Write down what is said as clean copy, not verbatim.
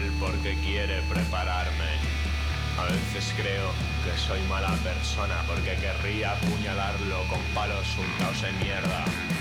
él porque quiere prepararme. A veces creo que soy mala persona porque querría apuñalarlo con palos untados en mierda.